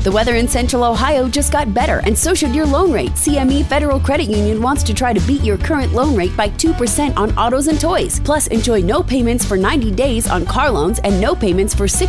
The weather in Central Ohio just got better, and so should your loan rate. CME Federal Credit Union wants to try to beat your current loan rate by 2% on autos and toys. Plus, enjoy no payments for 90 days on car loans and no payments for 6